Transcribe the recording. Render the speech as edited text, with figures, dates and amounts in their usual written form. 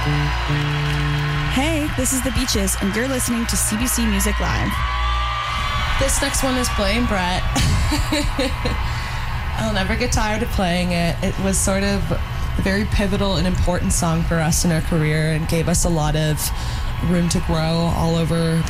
Hey, this is The Beaches, and you're listening to CBC Music Live. This next one is Blame Brett. I'll never get tired of playing it. It was sort of a very pivotal and important song for us in our career and gave us a lot of room to grow all over